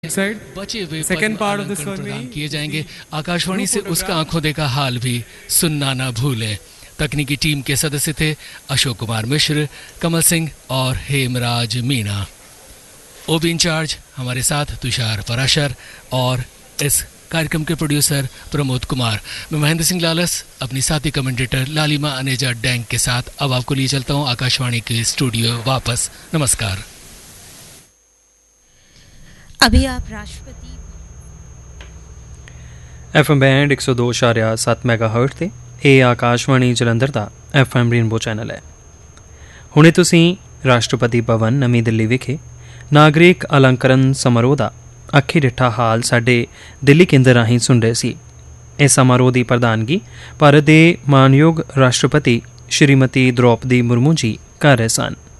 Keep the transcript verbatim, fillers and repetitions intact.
बचे हुए second part of this प्रदान किए जाएंगे। आकाशवाणी से उसका आंखों देखा हाल भी सुनना ना भूलें। तकनीकी टीम के सदस्य थे अशोक कुमार मिश्र, कमल सिंह और हेमराज मीणा। ओबी इंचार्ज हमारे साथ तुषार पराशर और इस कार्यक्रम के प्रोड्यूसर प्रमोद कुमार। मैं महेंद्र सिंह लालस अपनी साथी कमेंटेटर लालिमा अनेजा डैंग के साथ अब आपको लिए चलता हूँ आकाशवाणी के स्टूडियो वापस। नमस्कार। अभी आप राष्ट्रपति एफ एम बैंड एक सौ दो इशारिया सत्त मैगा हर्ट ते ਇਹ ਆਕਾਸ਼ਵਾਣੀ ਜਲੰਧਰ ਦਾ ਐਫ ਐਮ ਰੇਨਬੋ ਚੈਨਲ ਹੈ। ਹੁਣੇ ਤੁਸੀਂ ਰਾਸ਼ਟਰਪਤੀ ਭਵਨ ਨਵੀਂ ਦਿੱਲੀ ਵਿਖੇ ਨਾਗਰਿਕ ਅਲੰਕਰਨ ਸਮਾਰੋਹ ਦਾ ਅੱਖੀ ਡਿੱਠਾ ਹਾਲ ਸਾਡੇ ਦਿੱਲੀ ਕੇਂਦਰ ਰਾਹੀਂ ਸੁਣ ਰਹੇ ਸੀ। ਇਸ ਸਮਾਰੋਹ ਦੀ ਪ੍ਰਧਾਨਗੀ ਭਾਰਤ ਦੇ ਮਾਨਯੋਗ ਰਾਸ਼ਟਰਪਤੀ ਸ਼੍ਰੀਮਤੀ ਦ੍ਰੌਪਦੀ ਮੁਰਮੂ ਜੀ ਕਰ ਰਹੇ ਸਨ।